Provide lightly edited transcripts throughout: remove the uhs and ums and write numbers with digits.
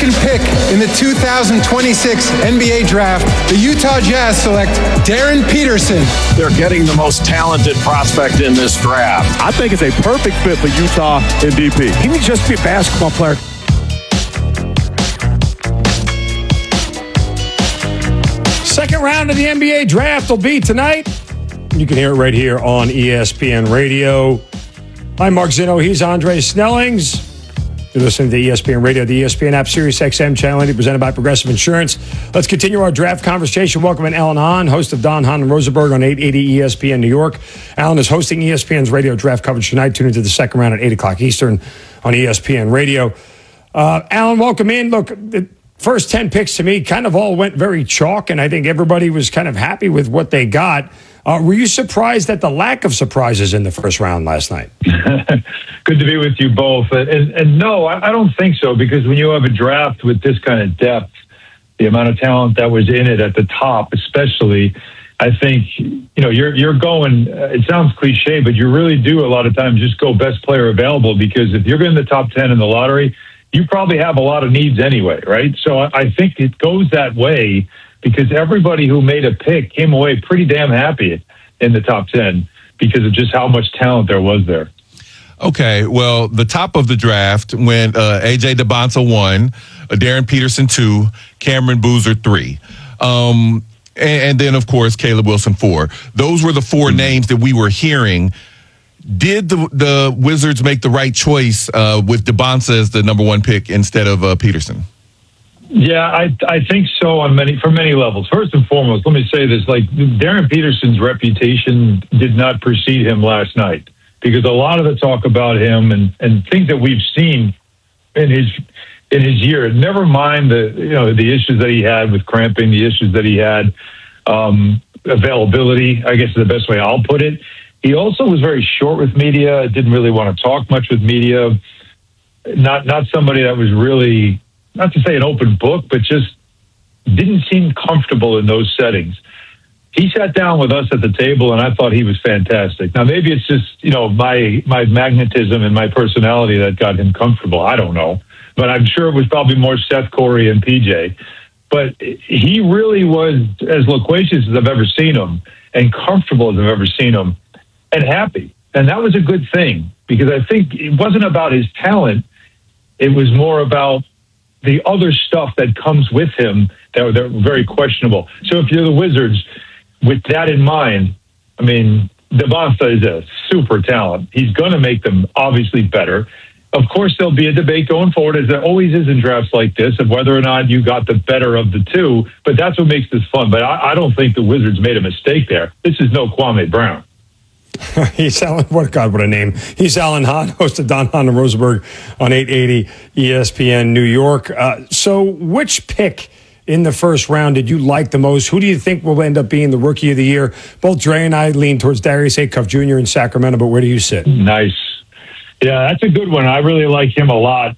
second pick in the 2026 NBA Draft, the Utah Jazz select Darren Peterson. They're getting the most talented prospect in this draft. I think it's a perfect fit for Utah and DP. He can just be a basketball player. Second round of the NBA Draft will be tonight. You can hear it right here on ESPN Radio. I'm Mark Zinno. He's Andre Snellings. You're listening to ESPN Radio, the ESPN app, Sirius XM Channel 80, presented by Progressive Insurance. Let's continue our draft conversation. Welcome in Alan Hahn, host of Don Hahn and Rosenberg on 880 ESPN New York. Alan is hosting ESPN's radio draft coverage tonight. Tune into the second round at 8 o'clock Eastern on ESPN Radio. Alan, welcome in. Look, the first 10 picks to me kind of all went very chalk, and I think everybody was kind of happy with what they got. Were you surprised at the lack of surprises in the first round last night? Good to be with you both. And no, I don't think so, because when you have a draft with this kind of depth, the amount of talent that was in it at the top, especially, I think, you're going, it sounds cliche, but you really do a lot of times just go best player available, because if you're in the top 10 in the lottery, you probably have a lot of needs anyway, right? So I think it goes that way, because everybody who made a pick came away pretty damn happy in the top 10 because of just how much talent there was there. Okay, well, the top of the draft went A.J. Debonsa 1, Darren Peterson 2, Cameron Boozer 3. And then, of course, Caleb Wilson 4. Those were the four names that we were hearing. Did the Wizards make the right choice with Debonsa as the number one pick instead of Peterson? Yeah, I think so from many levels. First and foremost, let me say this, like Darren Peterson's reputation did not precede him last night, because a lot of the talk about him and things that we've seen in his year, never mind the issues that he had with cramping, the issues that he had, availability, I guess is the best way I'll put it. He also was very short with media, didn't really want to talk much with media, not somebody that was really, not to say an open book, but just didn't seem comfortable in those settings. He sat down with us at the table, and I thought he was fantastic. Now, maybe it's just, my magnetism and my personality that got him comfortable. I don't know. But I'm sure it was probably more Seth, Corey, and PJ. But he really was as loquacious as I've ever seen him, and comfortable as I've ever seen him, and happy. And that was a good thing, because I think it wasn't about his talent. It was more about the other stuff that comes with him that are very questionable. So if you're the Wizards, with that in mind, I mean, Debonsa is a super talent. He's going to make them obviously better. Of course, there'll be a debate going forward, as there always is in drafts like this, of whether or not you got the better of the two. But that's what makes this fun. But I don't think the Wizards made a mistake there. This is no Kwame Brown. He's Alan, what a name. He's Alan Hahn, host of Don Hahn and Rosenberg on 880 ESPN New York. So which pick in the first round did you like the most? Who do you think will end up being the rookie of the year? Both Dre and I lean towards Darius Acuff Jr. in Sacramento, but where do you sit? Nice. Yeah, that's a good one. I really like him a lot.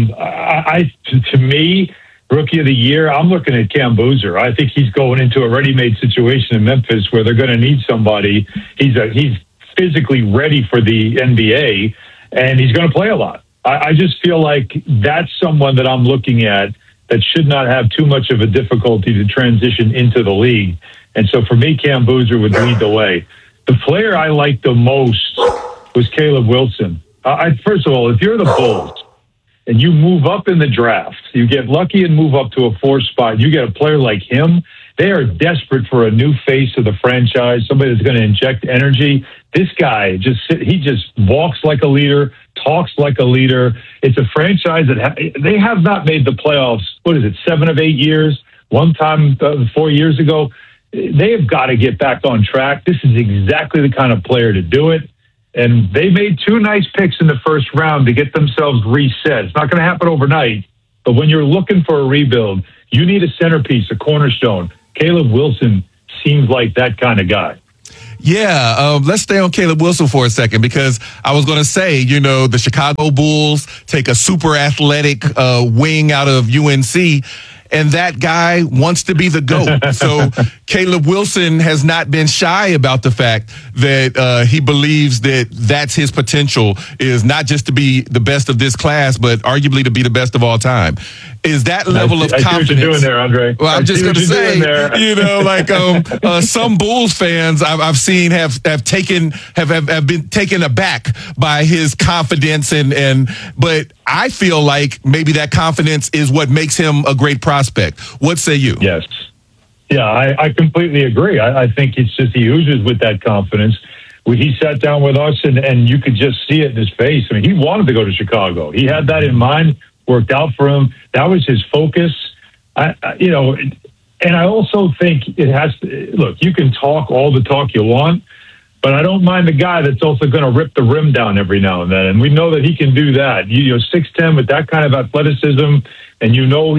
To me, rookie of the year, I'm looking at Cam Boozer. I think he's going into a ready-made situation in Memphis where they're going to need somebody. He's physically ready for the NBA, and he's going to play a lot. I just feel like that's someone that I'm looking at that should not have too much of a difficulty to transition into the league. And so for me, Cam Boozer would lead the way. The player I liked the most was Caleb Wilson. First of all, if you're the Bulls and you move up in the draft, you get lucky and move up to a 4 spot, you get a player like him, they are desperate for a new face of the franchise, somebody that's going to inject energy. This guy, he just walks like a leader, talks like a leader. It's a franchise that they have not made the playoffs, 7 of 8 years? One time 4 years ago. They have got to get back on track. This is exactly the kind of player to do it. And they made 2 nice picks in the first round to get themselves reset. It's not going to happen overnight, but when you're looking for a rebuild, you need a centerpiece, a cornerstone. Caleb Wilson seems like that kind of guy. Yeah, let's stay on Caleb Wilson for a second, because I was going to say, the Chicago Bulls take a super athletic wing out of UNC, and that guy wants to be the GOAT. So Caleb Wilson has not been shy about the fact that he believes that that's his potential, is not just to be the best of this class, but arguably to be the best of all time. is that level of I see confidence. what you're doing there, Andre. Well, I'm just going to say, some Bulls fans I've seen have been taken aback by his confidence, but I feel like maybe that confidence is what makes him a great prospect. What say you? Yes. Yeah, I completely agree. I think it's just he oozes with that confidence. He sat down with us, and you could just see it in his face. I mean, he wanted to go to Chicago. He had that in mind, worked out for him. That was his focus. And I also think it has to, look, you can talk all the talk you want, but I don't mind the guy that's also going to rip the rim down every now and then. And we know that he can do that. 6'10" with that kind of athleticism. And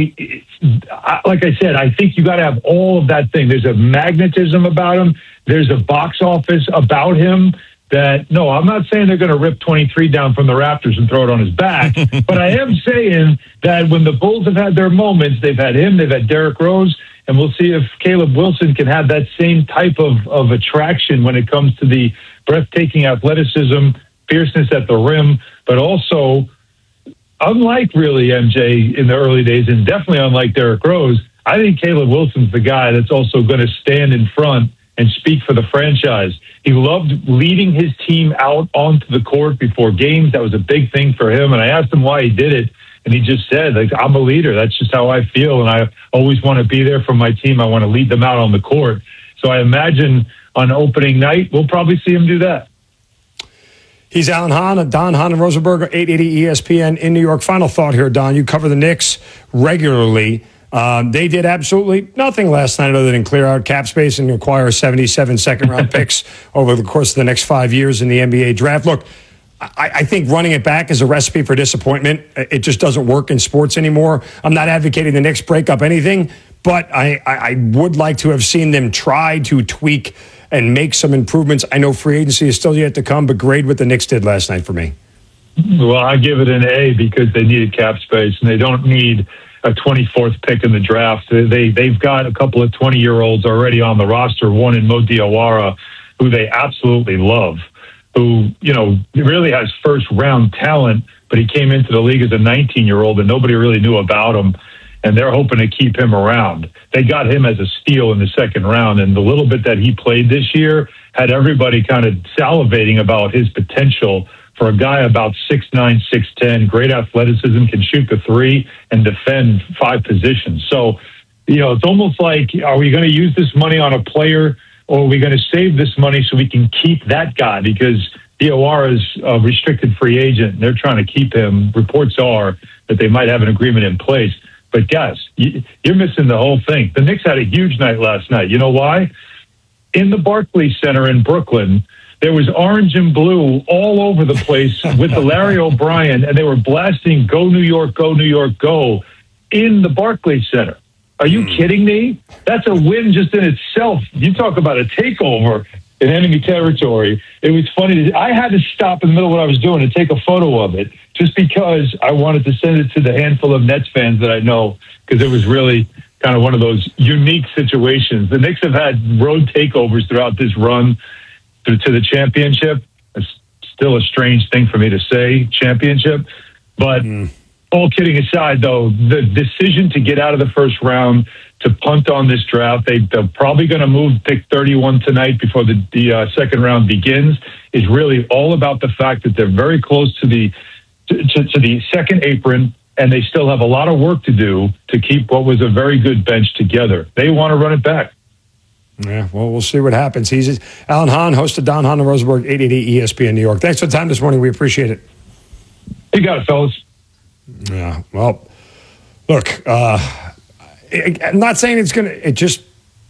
like I said, I think you got to have all of that thing. There's a magnetism about him. There's a box office about him that, no, I'm not saying they're going to rip 23 down from the Raptors and throw it on his back. But I am saying that when the Bulls have had their moments, they've had him, they've had Derrick Rose, and we'll see if Caleb Wilson can have that same type of attraction when it comes to the breathtaking athleticism, fierceness at the rim, but also, unlike really MJ in the early days, and definitely unlike Derrick Rose, I think Caleb Wilson's the guy that's also going to stand in front and speak for the franchise. He loved leading his team out onto the court before games. That was a big thing for him. And I asked him why he did it. And he just said, I'm a leader. That's just how I feel. And I always want to be there for my team. I want to lead them out on the court. So I imagine on opening night, we'll probably see him do that. He's Alan Hahn, Don Hahn and Rosenberger, 880 ESPN in New York. Final thought here, Don. You cover the Knicks regularly. They did absolutely nothing last night other than clear out cap space and acquire 77 second-round picks over the course of the next 5 years in the NBA draft. Look, I think running it back is a recipe for disappointment. It just doesn't work in sports anymore. I'm not advocating the Knicks break up anything, but I would like to have seen them try to tweak and make some improvements. I know free agency is still yet to come, but great what the Knicks did last night for me. Well, I give it an A because they needed cap space, and they don't need a 24th pick in the draft. They've got a couple of 20-year-olds already on the roster, one in Mo Diawara, who they absolutely love, who, really has first-round talent, but he came into the league as a 19-year-old, and nobody really knew about him, and they're hoping to keep him around. They got him as a steal in the second round, and the little bit that he played this year had everybody kind of salivating about his potential for a guy about 6'9", 6'10", great athleticism, can shoot the three and defend 5 positions. So, it's almost like, are we going to use this money on a player, or are we going to save this money so we can keep that guy? Because Diawara is a restricted free agent, and they're trying to keep him. Reports are that they might have an agreement in place. But guys, you're missing the whole thing. The Knicks had a huge night last night. You know why? In the Barclays Center in Brooklyn, there was orange and blue all over the place with the Larry O'Brien, and they were blasting "Go New York, Go New York, Go" in the Barclays Center. Are you kidding me? That's a win just in itself. You talk about a takeover in enemy territory. It was funny. I had to stop in the middle of what I was doing to take a photo of it just because I wanted to send it to the handful of Nets fans that I know, because it was really kind of one of those unique situations. The Knicks have had road takeovers throughout this run to the championship. It's still a strange thing for me to say, championship. But all kidding aside, though, the decision to get out of the first round, to punt on this draft, they're probably going to move pick 31 tonight before the second round begins, is really all about the fact that they're very close to the second apron, and they still have a lot of work to do to keep what was a very good bench together. They want to run it back. Yeah, well, we'll see what happens. He's Alan Hahn, host of Don Hahn and Rosenberg, 880 ESPN New York. Thanks for the time this morning. We appreciate it. You got it, fellas. Yeah, well, look, I'm not saying it's going to, it just,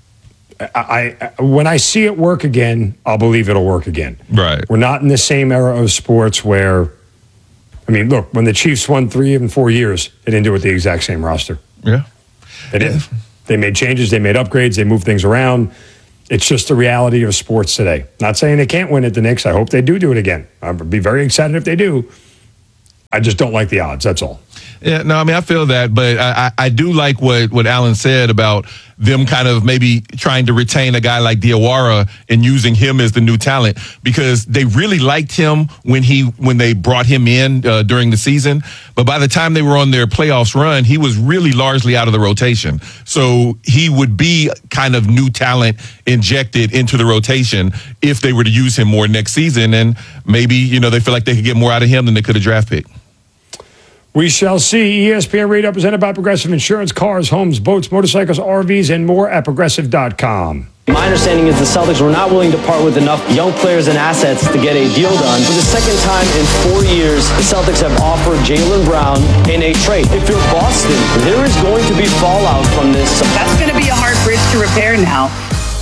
when I see it work again, I'll believe it'll work again. Right. We're not in the same era of sports where, look, when the Chiefs won 3 and 4 years, they didn't do it with the exact same roster. Yeah. They didn't. They made changes, they made upgrades, they moved things around. It's just the reality of sports today. Not saying they can't win at the Knicks. I hope they do it again. I'd be very excited if they do. I just don't like the odds, that's all. Yeah, no, I mean, I feel that, but I do like what Alan said about them kind of maybe trying to retain a guy like Diawara and using him as the new talent, because they really liked him when they brought him in during the season. But by the time they were on their playoffs run, he was really largely out of the rotation. So he would be kind of new talent injected into the rotation if they were to use him more next season. And maybe, they feel like they could get more out of him than they could a draft pick. We shall see. ESPN Radio presented by Progressive Insurance. Cars, homes, boats, motorcycles, RVs, and more at Progressive.com. My understanding is the Celtics were not willing to part with enough young players and assets to get a deal done. For the second time in 4 years, the Celtics have offered Jaylen Brown in a trade. If you're Boston, there is going to be fallout from this. That's going to be a hard bridge to repair now.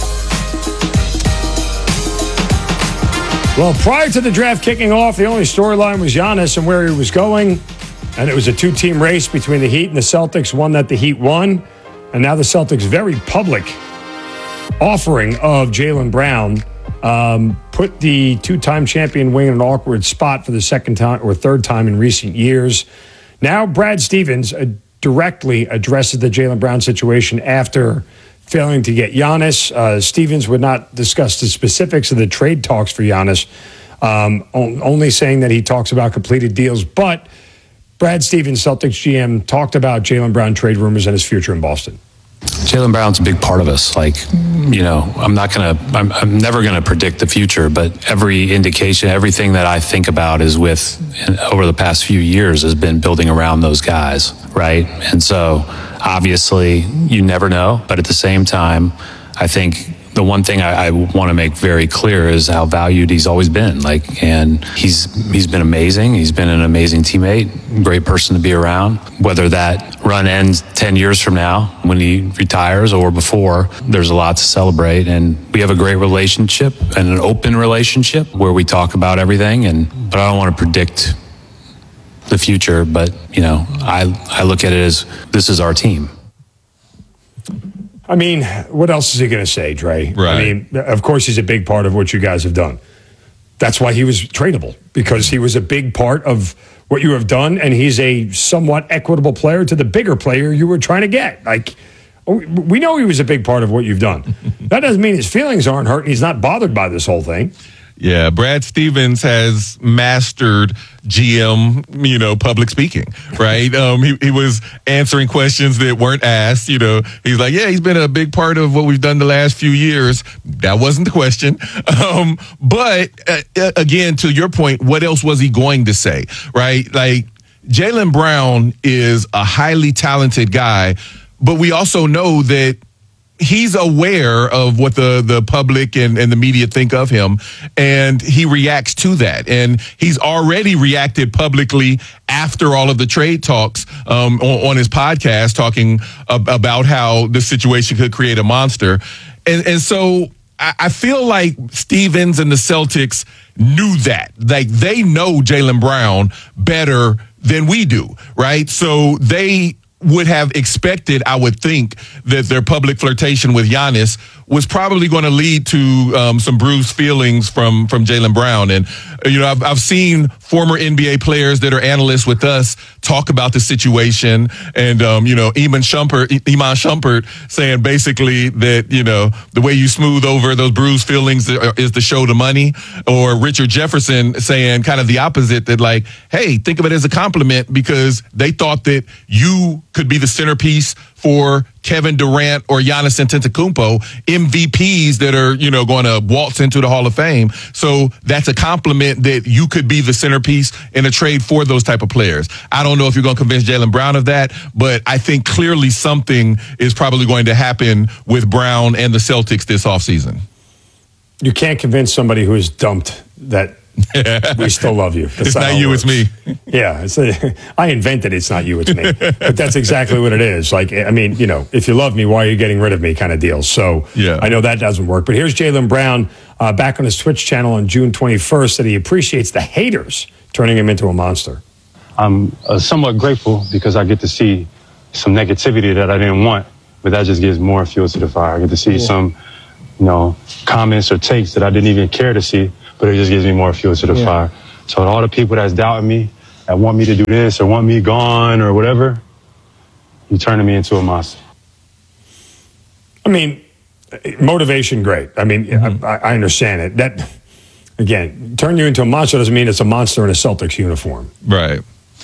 Well, prior to the draft kicking off, the only storyline was Giannis and where he was going. And it was a two-team race between the Heat and the Celtics, one that the Heat won. And now the Celtics' very public offering of Jaylen Brown put the two-time champion wing in an awkward spot for the second time or third time in recent years. Now Brad Stevens directly addresses the Jaylen Brown situation after failing to get Giannis. Stevens would not discuss the specifics of the trade talks for Giannis, only saying that he talks about completed deals. But Brad Stevens, Celtics GM, talked about Jaylen Brown trade rumors and his future in Boston. Jaylen Brown's a big part of us. I'm never going to predict the future, but every indication, everything that I think about is over the past few years has been building around those guys, right? And so obviously you never know, but at the same time, I think the one thing I want to make very clear is how valued he's always been. And he's been amazing. He's been an amazing teammate, great person to be around. Whether that run ends 10 years from now when he retires or before, there's a lot to celebrate. And we have a great relationship and an open relationship where we talk about everything. But I don't want to predict the future. But I look at it as this is our team. I mean, what else is he going to say, Dre? Right. I mean, of course, he's a big part of what you guys have done. That's why he was tradable, because he was a big part of what you have done, and he's a somewhat equitable player to the bigger player you were trying to get. We know he was a big part of what you've done. That doesn't mean his feelings aren't hurt, and he's not bothered by this whole thing. Yeah, Brad Stevens has mastered GM, public speaking, right? He was answering questions that weren't asked. He's like, yeah, he's been a big part of what we've done the last few years. That wasn't the question. But again, to your point, what else was he going to say, right? Jaylen Brown is a highly talented guy, but we also know that he's aware of what the public and the media think of him, and he reacts to that. And he's already reacted publicly after all of the trade talks on his podcast, talking about how the situation could create a monster. And so I feel like Stevens and the Celtics knew that. They know Jaylen Brown better than we do, right? So they would have expected, I would think, that their public flirtation with Giannis was probably going to lead to some bruised feelings from Jaylen Brown. And, I've seen former NBA players that are analysts with us talk about the situation. And, Iman Shumpert saying basically that, the way you smooth over those bruised feelings is to show the money. Or Richard Jefferson saying kind of the opposite, that hey, think of it as a compliment because they thought that you could be the centerpiece for Kevin Durant or Giannis Antetokounmpo, MVPs that are, going to waltz into the Hall of Fame. So that's a compliment that you could be the centerpiece in a trade for those type of players. I don't know if you're going to convince Jaylen Brown of that, but I think clearly something is probably going to happen with Brown and the Celtics this offseason. You can't convince somebody who is dumped that we still love you. It's not you, it's me. Yeah, I invented it's not you, it's me. But that's exactly what it is. If you love me, why are you getting rid of me kind of deal. So yeah. I know that doesn't work. But here's Jaylen Brown back on his Twitch channel on June 21st that he appreciates the haters turning him into a monster. I'm somewhat grateful because I get to see some negativity that I didn't want, but that just gives more fuel to the fire. I get to see some, comments or takes that I didn't even care to see, but it just gives me more fuel to the fire. So all the people that's doubting me, that want me to do this or want me gone or whatever, you're turning me into a monster. I mean, motivation, great. I mean, I understand it. That, again, turn you into a monster doesn't mean it's a monster in a Celtics uniform. Right.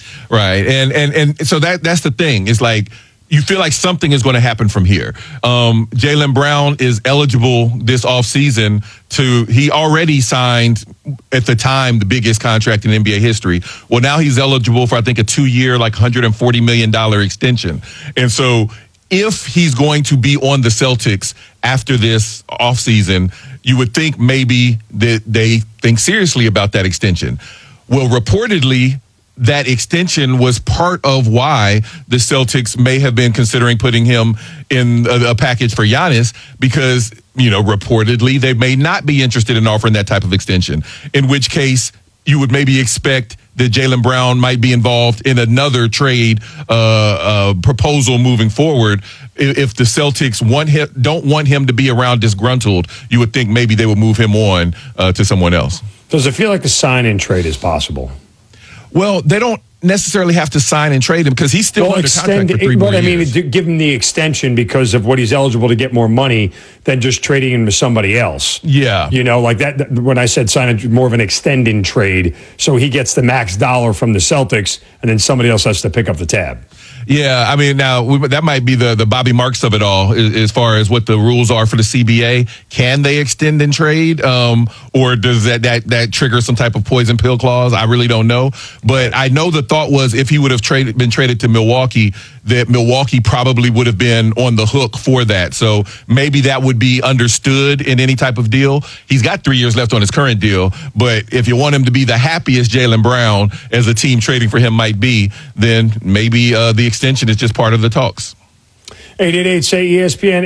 And so that's the thing. It's like, you feel like something is going to happen from here. Jaylen Brown is eligible this offseason he already signed at the time the biggest contract in NBA history. Well, now he's eligible for, I think, a 2-year, like $140 million extension. And so if he's going to be on the Celtics after this offseason, you would think maybe that they think seriously about that extension. Well, reportedly, that extension was part of why the Celtics may have been considering putting him in a package for Giannis because, reportedly they may not be interested in offering that type of extension, in which case you would maybe expect that Jaylen Brown might be involved in another trade proposal moving forward. If the Celtics don't want him to be around disgruntled, you would think maybe they would move him on to someone else. Does it feel like a sign-in trade is possible? Well, they don't necessarily have to sign and trade him because he's still under contract for 3 more years. Give him the extension because of what he's eligible to get more money than just trading him to somebody else. Yeah. Like that, when I said sign it, more of an extending trade, so he gets the max dollar from the Celtics, and then somebody else has to pick up the tab. Yeah, I mean, now that might be the Bobby Marks of it all as far as what the rules are for the CBA. Can they extend and trade, or does that trigger some type of poison pill clause? I really don't know. But I know the thought was if he would have been traded to Milwaukee, that Milwaukee probably would have been on the hook for that. So maybe that would be understood in any type of deal. He's got 3 years left on his current deal, but if you want him to be the happiest Jaylen Brown as a team trading for him might be, then maybe the extension is just part of the talks. 888-SAY-ESPN,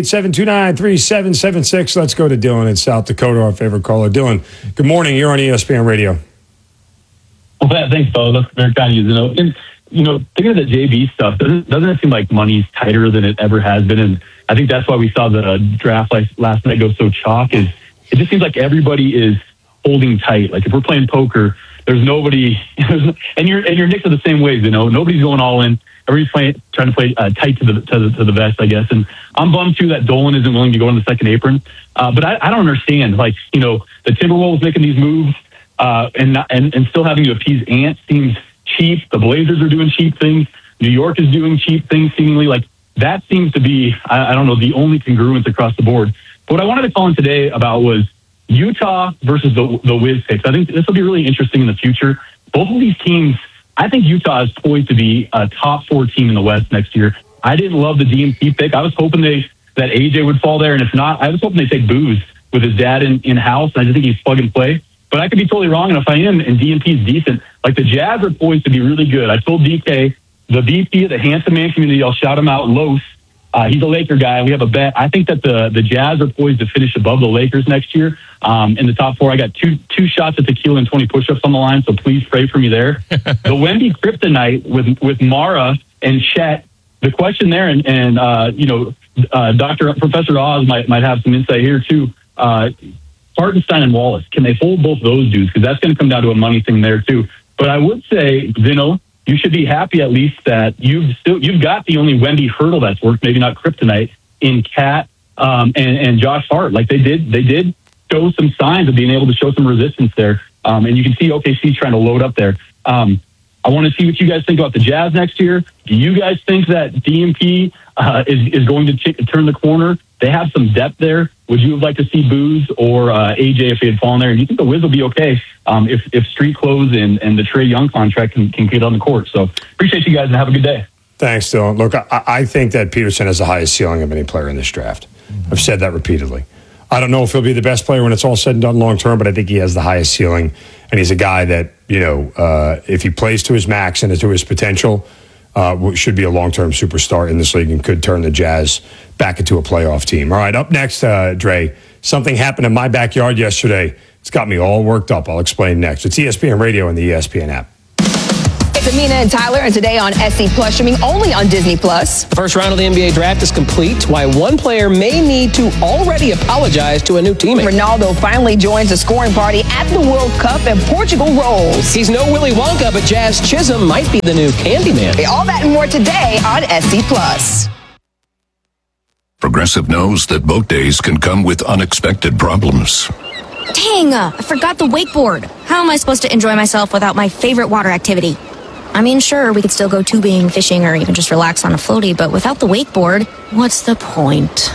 888-729-3776. Let's go to Dylan in South Dakota, our favorite caller. Dylan, good morning. You're on ESPN Radio. Well, thanks, fellas. That's very kind of you. Thinking of the JB stuff, doesn't it seem like money's tighter than it ever has been? And I think that's why we saw the draft last night go so chalk. It just seems like everybody is holding tight. Like if we're playing poker, there's nobody, and your Knicks are the same way. Nobody's going all in. Everybody's trying to play tight to the vest, I guess. And I'm bummed too that Dolan isn't willing to go in the second apron. But I don't understand. The Timberwolves making these moves and still having to appease Ant seems cheap. The Blazers are doing cheap things. New York is doing cheap things, seemingly. That seems to be, I don't know, the only congruence across the board. But what I wanted to call in today about was Utah versus the Wiz picks. I think this will be really interesting in the future. Both of these teams, I think Utah is poised to be a top 4 team in the West next year. I didn't love the DMP pick. I was hoping that AJ would fall there, and if not, I was hoping they take Booz with his dad in-house. I just think he's plug and play. But I could be totally wrong, and if I am, and DMP is decent, the Jazz are poised to be really good. I told DK, the VP of the Handsome Man community, I'll shout him out, Los. He's a Laker guy. We have a bet. I think that the Jazz are poised to finish above the Lakers next year in the top 4. I got two shots of tequila and 20 push-ups on the line, so please pray for me there. The Wemby kryptonite with Mara and Chet. The question there, and Professor Oz might have some insight here too. Hartenstein and Wallace, can they hold both those dudes? Because that's going to come down to a money thing there too. But I would say, Zino, you should be happy at least that you've got the only Wemby hurdle that's worked, maybe not kryptonite, in Cat and Josh Hart. They did show some signs of being able to show some resistance there. And you can see OKC's trying to load up there. I want to see what you guys think about the Jazz next year. Do you guys think that DMP is going to turn the corner? They have some depth there. Would you have liked to see Booz or AJ if he had fallen there? And you think the Wiz will be okay if street clothes and the Trae Young contract can get on the court? So appreciate you guys and have a good day. Thanks, Dylan. Look, I think that Peterson has the highest ceiling of any player in this draft. I've said that repeatedly. I don't know if he'll be the best player when it's all said and done long term, but I think he has the highest ceiling. And he's a guy that, if he plays to his max and to his potential, should be a long-term superstar in this league and could turn the Jazz back into a playoff team. All right, up next, Dre, something happened in my backyard yesterday. It's got me all worked up. I'll explain next. It's ESPN Radio and the ESPN app. The Mina and Tyler, and today on SC Plus, streaming only on Disney Plus. The first round of the NBA draft is complete. Why one player may need to already apologize to a new teammate. Ronaldo finally joins a scoring party at the World Cup, and Portugal rolls. He's no Willy Wonka, but Jazz Chisholm might be the new Candyman. All that and more today on SC Plus. Progressive knows that boat days can come with unexpected problems. Dang, I forgot the wakeboard. How am I supposed to enjoy myself without my favorite water activity? I mean, sure, we could still go tubing, fishing, or even just relax on a floaty, but without the wakeboard, what's the point?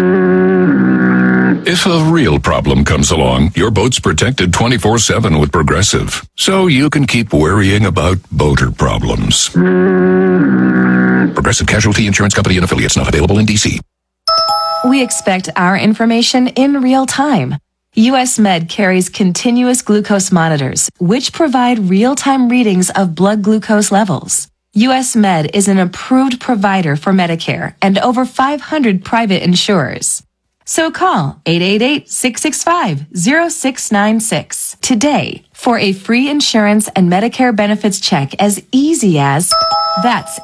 If a real problem comes along, your boat's protected 24/7 with Progressive, so you can keep worrying about boater problems. Progressive Casualty Insurance Company and affiliates, not available in D.C. We expect our information in real time. US Med carries continuous glucose monitors, which provide real-time readings of blood glucose levels. US Med is an approved provider for Medicare and over 500 private insurers. So call 888-665-0696 today for a free insurance and Medicare benefits check as easy as, that's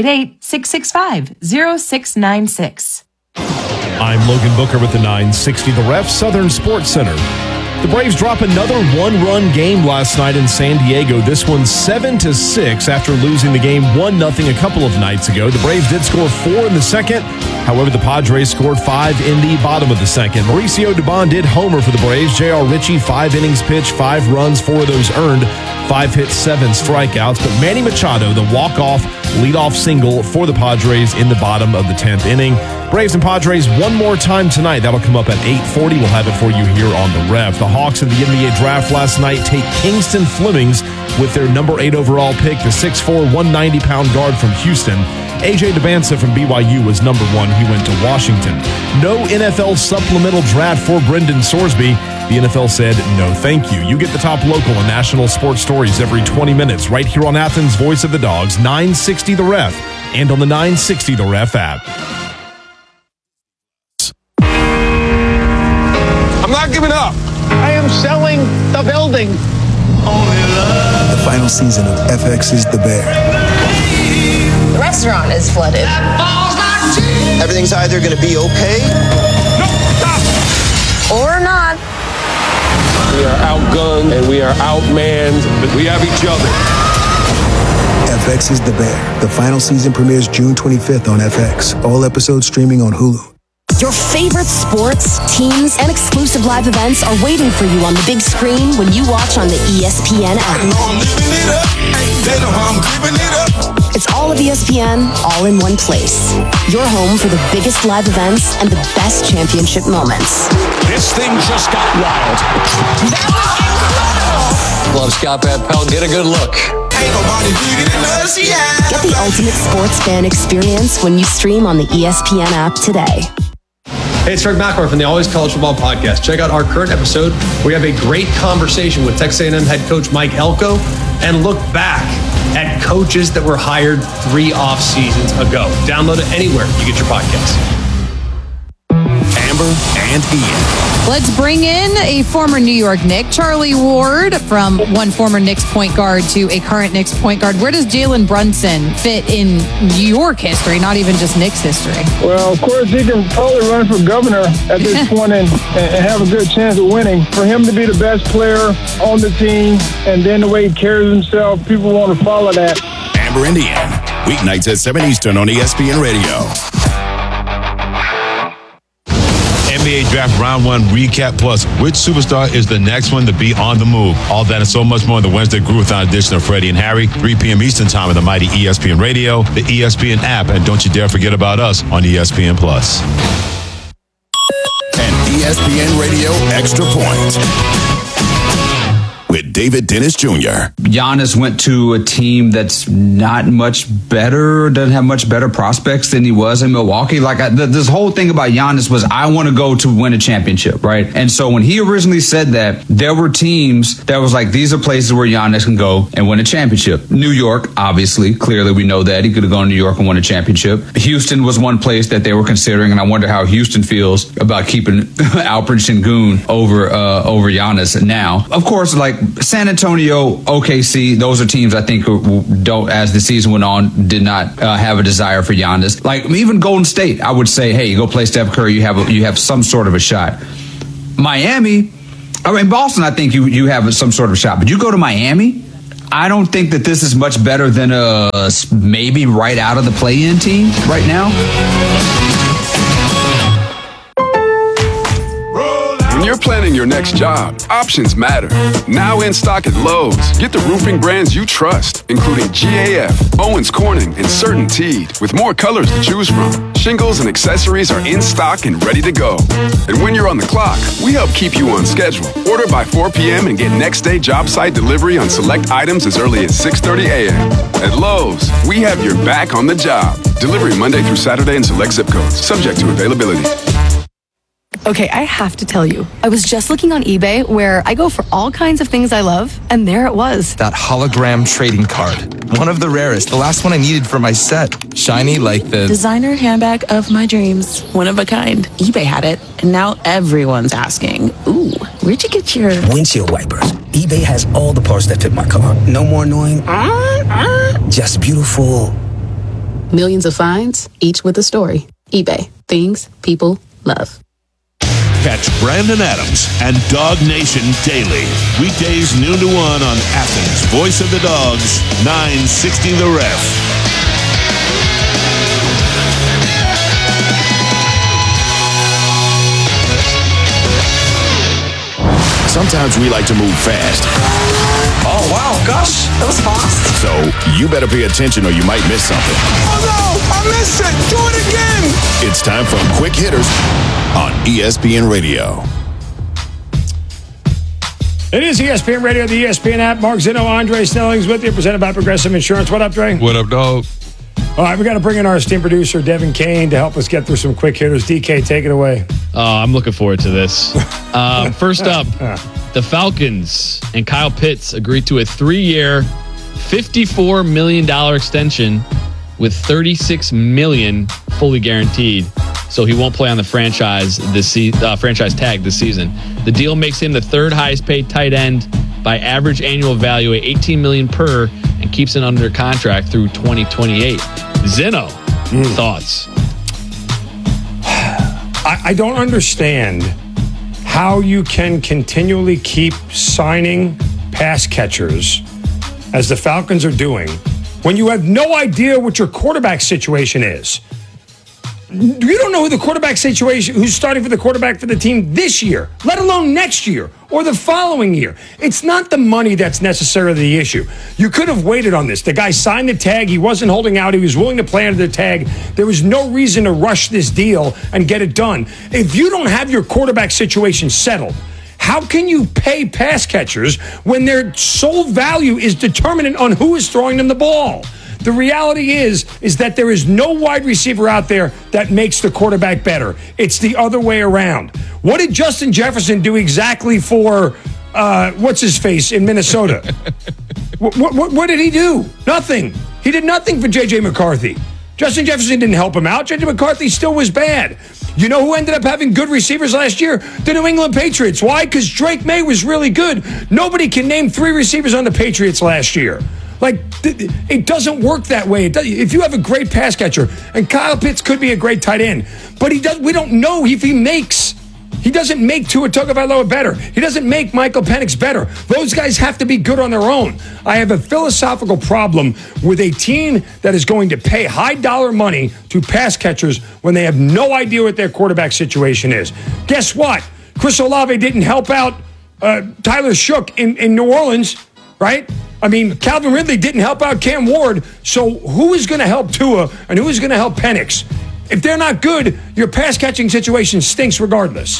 888-665-0696. I'm Logan Booker with the 960 The Ref Southern Sports Center. The Braves drop another one-run game last night in San Diego. This one 7-6 after losing the game 1-0 a couple of nights ago. The Braves did score 4 in the second. However, the Padres scored 5 in the bottom of the second. Mauricio Dubon did homer for the Braves. J.R. Ritchie, 5 innings pitched, 5 runs, 4 of those earned, 5 hits, 7 strikeouts. But Manny Machado, the walk-off leadoff single for the Padres in the bottom of the 10th inning. Braves and Padres one more time tonight. That'll come up at 8:40. We'll have it for you here on the Ref. The Hawks in the NBA draft last night take Kingston Flemings with their number 8 overall pick, the 6'4", 190-pound guard from Houston. A.J. Dubon from BYU was number 1. He went to Washington. No NFL supplemental draft for Brendan Sorsby. The NFL said, no thank you. You get the top local and national sports stories every 20 minutes right here on Athens' Voice of the Dogs, 960 The Ref, and on the 960 The Ref app. I'm not giving up. I am selling the building. The final season of FX's The Bear. The restaurant is flooded. Everything's either going to be okay or not. We are outgunned and we are outmanned, but we have each other. FX's The Bear. The final season premieres June 25th on FX. All episodes streaming on Hulu. Your favorite sports, teams, and exclusive live events are waiting for you on the big screen when you watch on the ESPN app. It's all of ESPN, all in one place. Your home for the biggest live events and the best championship moments. This thing just got wild. That was incredible. Love Scott Van Pelt. Get a good look. Get the ultimate sports fan experience when you stream on the ESPN app today. Hey, it's Rick McElroy from the Always College Football Podcast. Check out our current episode. We have a great conversation with Texas A&M head coach Mike Elko and look back at coaches that were hired 3 off seasons ago. Download it anywhere you get your podcasts. Amber and Ian. Let's bring in a former New York Knick, Charlie Ward, from one former Knicks point guard to a current Knicks point guard. Where does Jalen Brunson fit in New York history, not even just Knicks history? Well, of course, he can probably run for governor at this point and have a good chance of winning. For him to be the best player on the team and then the way he carries himself, people want to follow that. Amber and Ian, weeknights at 7 Eastern on ESPN Radio. NBA Draft Round 1 recap plus which superstar is the next one to be on the move. All that and so much more in the Wednesday Groovathon edition of Freddie and Harry, 3 p.m. Eastern Time on the mighty ESPN Radio, the ESPN app, and don't you dare forget about us on ESPN Plus. And ESPN Radio Extra Point with David Dennis Jr. Giannis went to a team that's not much better, doesn't have much better prospects than he was in Milwaukee. This whole thing about Giannis was, I want to go to win a championship, right? And so when he originally said that, there were teams that was like, these are places where Giannis can go and win a championship. New York, obviously, clearly we know that. He could have gone to New York and won a championship. Houston was one place that they were considering, and I wonder how Houston feels about keeping Alperen Sengun over Giannis now. Of course, San Antonio, OKC, those are teams I think who don't, as the season went on, did not have a desire for Giannis. Like even Golden State, I would say, hey, you go play Steph Curry, you have some sort of a shot. Miami, Boston, I think you have some sort of a shot. But you go to Miami, I don't think that this is much better than maybe right out of the play-in team right now. When you're planning your next job, options matter. Now in stock at Lowe's, get the roofing brands you trust, including GAF, Owens Corning, and CertainTeed, with more colors to choose from. Shingles and accessories are in stock and ready to go. And when you're on the clock, we help keep you on schedule. Order by 4 p.m. and get next day job site delivery on select items as early as 6:30 a.m. At Lowe's, we have your back on the job. Delivery Monday through Saturday in select zip codes, subject to availability. Okay, I have to tell you, I was just looking on eBay where I go for all kinds of things I love, and there it was. That hologram trading card. One of the rarest. The last one I needed for my set. Shiny like the designer handbag of my dreams. One of a kind. eBay had it, and now everyone's asking, ooh, where'd you get your windshield wipers? eBay has all the parts that fit my car. No more annoying. Just beautiful. Millions of finds, each with a story. eBay. Things people love. Catch Brandon Adams and Dog Nation daily. Weekdays noon to 1 on Athens' Voice of the Dogs, 960 The Ref. Sometimes we like to move fast. Oh, wow, gosh, that was fast. So you better pay attention or you might miss something. Oh, no, I missed it. Do it again. It's time for Quick Hitters on ESPN Radio. It is ESPN Radio, the ESPN app. Mark Zinno, Andre Snellings with you, presented by Progressive Insurance. What up, Dre? What up, dog? All right, we got to bring in our esteemed producer, Devin Kane, to help us get through some quick hitters. DK, take it away. I'm looking forward to this. First up, the Falcons and Kyle Pitts agreed to a 3-year, $54 million extension with $36 million fully guaranteed. So he won't play on the franchise tag this season. The deal makes him the third highest paid tight end by average annual value at $18 million per, and keeps him under contract through 2028. Zinno, thoughts? I don't understand how you can continually keep signing pass catchers, as the Falcons are doing, when you have no idea what your quarterback situation is. You don't know who the quarterback situation, who's starting for the quarterback for the team this year, let alone next year or the following year. It's not the money that's necessarily the issue. You could have waited on this. The guy signed the tag. He wasn't holding out. He was willing to play under the tag. There was no reason to rush this deal and get it done. If you don't have your quarterback situation settled, how can you pay pass catchers when their sole value is determinant on who is throwing them the ball? The reality is that there is no wide receiver out there that makes the quarterback better. It's the other way around. What did Justin Jefferson do exactly for what's his face in Minnesota? What did he do? Nothing. He did nothing for J.J. McCarthy. Justin Jefferson didn't help him out. J.J. McCarthy still was bad. You know who ended up having good receivers last year? The New England Patriots. Why? Because Drake May was really good. Nobody can name 3 receivers on the Patriots last year. Like, it doesn't work that way. If you have a great pass catcher, and Kyle Pitts could be a great tight end, but we don't know if he doesn't make Tua Tagovailoa better. He doesn't make Michael Penix better. Those guys have to be good on their own. I have a philosophical problem with a team that is going to pay high dollar money to pass catchers when they have no idea what their quarterback situation is. Guess what? Chris Olave didn't help out Tyler Shook in New Orleans, right? I mean, Calvin Ridley didn't help out Cam Ward, so who is going to help Tua and who is going to help Penix? If they're not good, your pass-catching situation stinks regardless.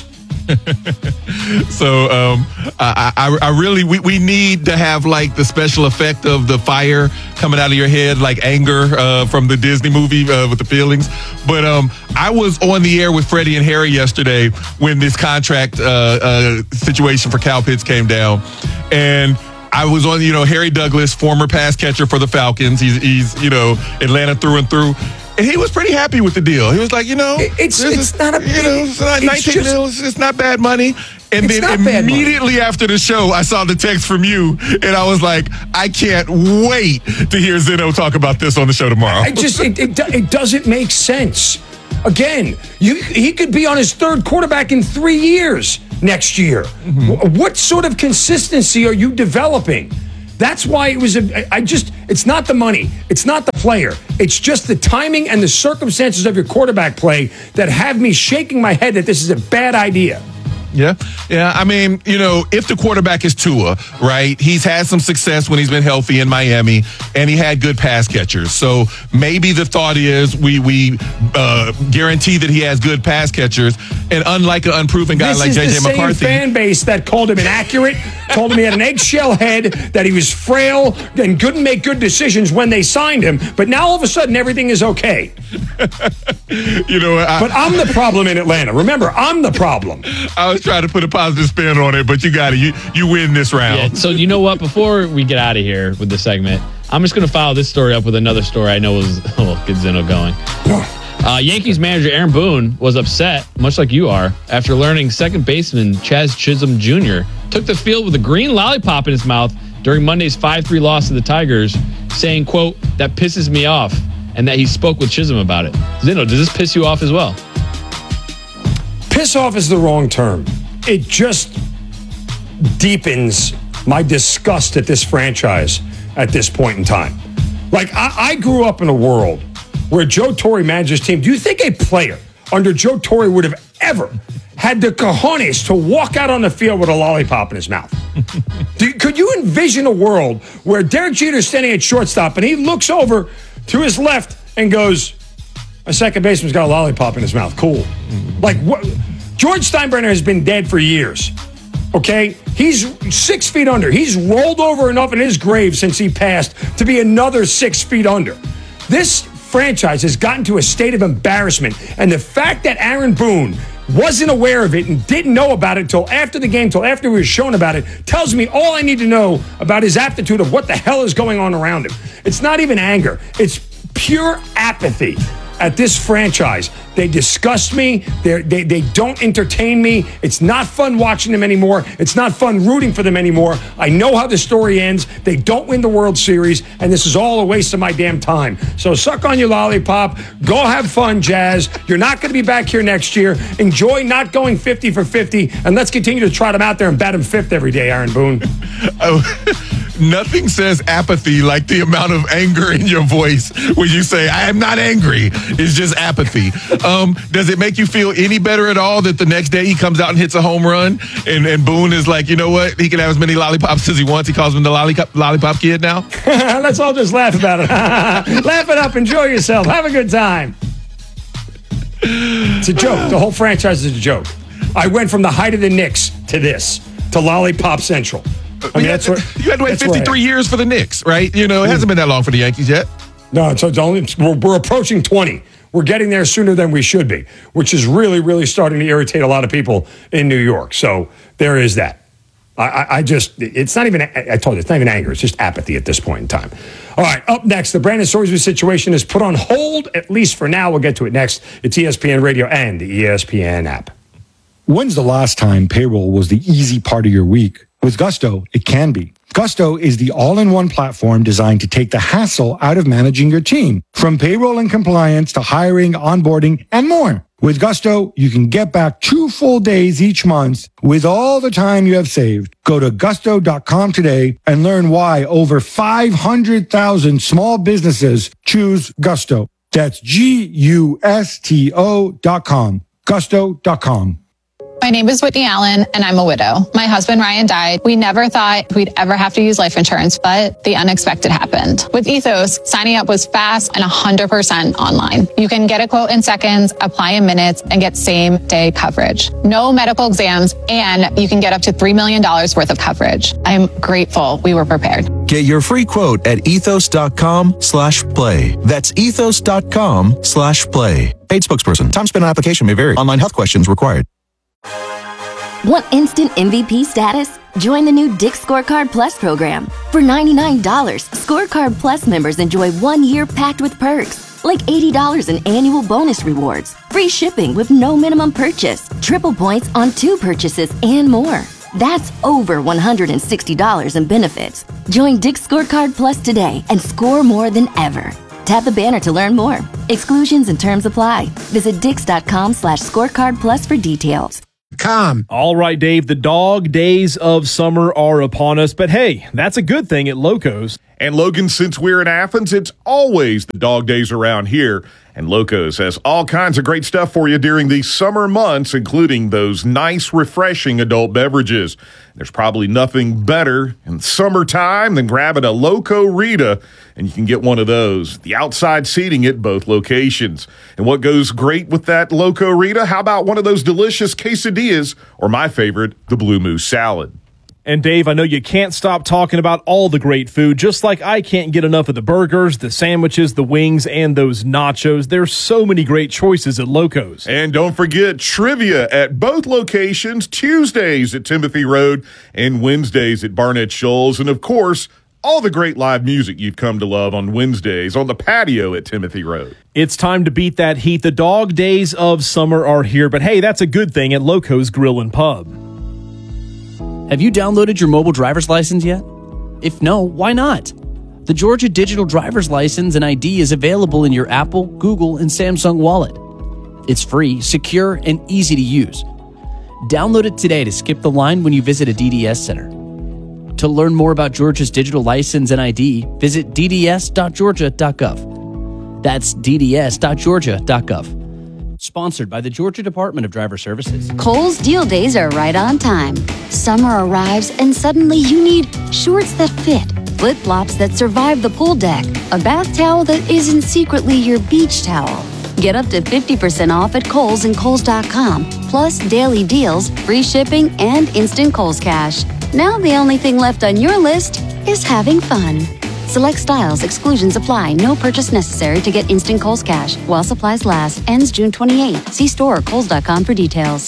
So I really, we need to have like the special effect of the fire coming out of your head, like anger from the Disney movie with the feelings. But I was on the air with Freddie and Harry yesterday when this contract situation for Kyle Pitts came down. And I was on, Harry Douglas, former pass catcher for the Falcons. He's Atlanta through and through. And he was pretty happy with the deal. He was like, it's not a it's not 19 deals. It's not bad money. And It's then not bad money. immediately after the show, I saw the text from you, and I was like, I can't wait to hear Zeno talk about this on the show tomorrow. It doesn't make sense. Again, he could be on his third quarterback in 3 years next year. Mm-hmm. What sort of consistency are you developing? That's why it was it's not the money. It's not the player. It's just the timing and the circumstances of your quarterback play that have me shaking my head that this is a bad idea. Yeah. I mean, if the quarterback is Tua, right, he's had some success when he's been healthy in Miami, and he had good pass catchers. So maybe the thought is we guarantee that he has good pass catchers, and unlike an unproven guy like J.J. McCarthy. This is the same fan base that called him inaccurate, told him he had an eggshell head, that he was frail, and couldn't make good decisions when they signed him. But now all of a sudden everything is okay. But I'm the problem in Atlanta. Remember, I'm the problem. I was trying to put a positive spin on it, but you got it. You win this round. Yeah, so you know what? Before we get out of here with the segment, I'm just going to follow this story up with another story I know will get Zeno going. Yankees manager Aaron Boone was upset, much like you are, after learning second baseman Chaz Chisholm Jr. took the field with a green lollipop in his mouth during Monday's 5-3 loss to the Tigers, saying, quote, "That pisses me off," and that he spoke with Chisholm about it. Zeno, does this piss you off as well? Piss off is the wrong term. It just deepens my disgust at this franchise at this point in time. Like, I grew up in a world where Joe Torre managed his team. Do you think a player under Joe Torre would have ever had the cojones to walk out on the field with a lollipop in his mouth? Could you envision a world where Derek Jeter's standing at shortstop and he looks over to his left and goes, "My second baseman's got a lollipop in his mouth. Cool." Like, what? George Steinbrenner has been dead for years. Okay? He's 6 feet under. He's rolled over enough in his grave since he passed to be another 6 feet under. This franchise has gotten to a state of embarrassment. And the fact that Aaron Boone wasn't aware of it and didn't know about it till after the game, till after we were shown about it, tells me all I need to know about his aptitude of what the hell is going on around him. It's not even anger. It's pure apathy at this franchise. They disgust me. They don't entertain me. It's not fun watching them anymore. It's not fun rooting for them anymore. I know how the story ends. They don't win the World Series, and this is all a waste of my damn time. So suck on your lollipop. Go have fun, Jazz. You're not going to be back here next year. Enjoy not going 50 for 50, and let's continue to trot him out there and bat him fifth every day, Aaron Boone. Nothing says apathy like the amount of anger in your voice when you say, "I am not angry." It's just apathy. Does it make you feel any better at all that the next day he comes out and hits a home run and Boone is like, you know what? He can have as many lollipops as he wants. He calls him the lollipop kid now. Let's all just laugh about it. Laugh it up. Enjoy yourself. Have a good time. It's a joke. The whole franchise is a joke. I went from the height of the Knicks to this, to Lollipop Central. I mean, that's what you had to wait 53 years for the Knicks, right? It hasn't been that long for the Yankees yet. No, it's only we're approaching 20. We're getting there sooner than we should be, which is really, really starting to irritate a lot of people in New York. So there is that. It's not even, I told you, it's not even anger. It's just apathy at this point in time. All right, up next, the Brandon Sorsby situation is put on hold, at least for now. We'll get to it next. It's ESPN Radio and the ESPN app. When's the last time payroll was the easy part of your week? With Gusto, it can be. Gusto is the all-in-one platform designed to take the hassle out of managing your team, from payroll and compliance to hiring, onboarding, and more. With Gusto, you can get back 2 full days each month with all the time you have saved. Go to gusto.com today and learn why over 500,000 small businesses choose Gusto. That's Gusto.com. Gusto.com. My name is Whitney Allen, and I'm a widow. My husband, Ryan, died. We never thought we'd ever have to use life insurance, but the unexpected happened. With Ethos, signing up was fast and 100% online. You can get a quote in seconds, apply in minutes, and get same-day coverage. No medical exams, and you can get up to $3 million worth of coverage. I'm grateful we were prepared. Get your free quote at ethos.com/play. That's ethos.com/play. Paid spokesperson. Time spent on application may vary. Online health questions required. Want instant MVP status? Join the new Dick's Scorecard Plus program. For $99, Scorecard Plus members enjoy 1 year packed with perks, like $80 in annual bonus rewards, free shipping with no minimum purchase, triple points on 2 purchases, and more. That's over $160 in benefits. Join Dick's Scorecard Plus today and score more than ever. Tap the banner to learn more. Exclusions and terms apply. Visit Dix.com/scorecard plus for details. All right, Dave, the dog days of summer are upon us, but hey, that's a good thing at Locos. And Logan, since we're in Athens, it's always the dog days around here. And Locos has all kinds of great stuff for you during these summer months, including those nice, refreshing adult beverages. There's probably nothing better in summertime than grabbing a Loco Rita, and you can get one of those. The outside seating at both locations. And what goes great with that Loco Rita? How about one of those delicious quesadillas, or my favorite, the Blue Moose salad? And Dave, I know you can't stop talking about all the great food, just like I can't get enough of the burgers, the sandwiches, the wings, and those nachos. There's so many great choices at Locos. And don't forget trivia at both locations, Tuesdays at Timothy Road and Wednesdays at Barnett Shoals. And of course, all the great live music you've come to love on Wednesdays on the patio at Timothy Road. It's time to beat that heat. The dog days of summer are here, but hey, that's a good thing at Locos Grill and Pub. Have you downloaded your mobile driver's license yet? If no, why not? The Georgia Digital Driver's License and ID is available in your Apple, Google, and Samsung wallet. It's free, secure, and easy to use. Download it today to skip the line when you visit a DDS center. To learn more about Georgia's digital license and ID, visit dds.georgia.gov. That's dds.georgia.gov. Sponsored by the Georgia Department of Driver Services. Kohl's deal days are right on time. Summer arrives and suddenly you need shorts that fit, flip-flops that survive the pool deck, a bath towel that isn't secretly your beach towel. Get up to 50% off at Kohl's and Kohls.com, plus daily deals, free shipping, and instant Kohl's Cash. Now the only thing left on your list is having fun. Select styles, exclusions apply. No purchase necessary to get instant Kohl's Cash. While supplies last. Ends June 28th. See store or Kohls.com for details.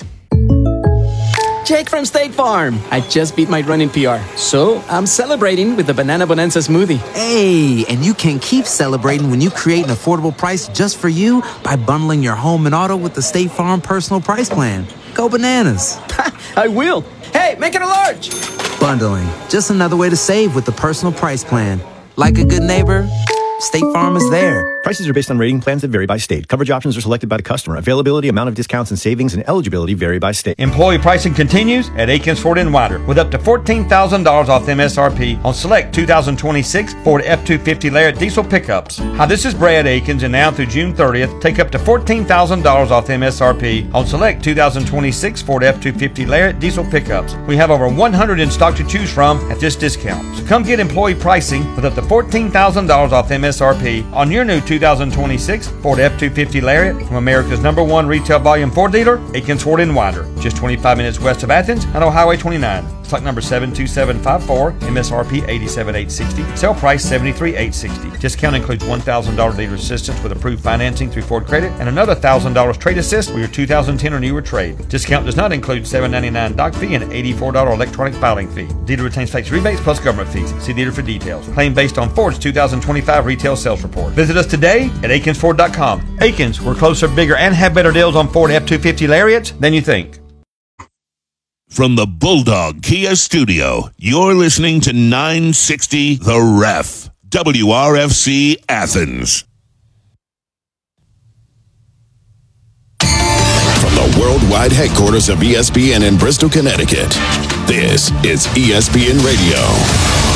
Jake from State Farm. I just beat my running PR, so I'm celebrating with the Banana Bonanza smoothie. Hey, and you can keep celebrating when you create an affordable price just for you by bundling your home and auto with the State Farm Personal Price Plan. Go bananas. I will. Hey, make it a large. Bundling. Just another way to save with the Personal Price Plan. Like a good neighbor, State Farm is there. Prices are based on rating plans that vary by state. Coverage options are selected by the customer. Availability, amount of discounts and savings, and eligibility vary by state. Employee pricing continues at Akins Ford & Winder with up to $14,000 off MSRP on select 2026 Ford F-250 Lariat diesel pickups. Hi, this is Brad Akins, and now through June 30th, take up to $14,000 off MSRP on select 2026 Ford F-250 Lariat diesel pickups. We have over 100 in stock to choose from at this discount. So come get employee pricing with up to $14,000 off MSRP on your new 2026 Ford F-250 Lariat from America's #1 retail volume Ford dealer, Akins Ford & Winder, just 25 minutes west of Athens and on Highway 29. Stock number 72754, MSRP $87,860, sale price $73,860. Discount includes $1,000 dealer assistance with approved financing through Ford Credit and another $1,000 trade assist for your 2010 or newer trade. Discount does not include $799 doc fee and $84 electronic filing fee. Dealer retains tax rebates plus government fees. See dealer for details. Claim based on Ford's 2025 retail sales report. Visit us today at AkinsFord.com. Akins, we're closer, bigger, and have better deals on Ford F-250 Lariats than you think. From the Bulldog Kia Studio, you're listening to 960 The Ref, WRFC Athens. From the worldwide headquarters of ESPN in Bristol, Connecticut, this is ESPN Radio.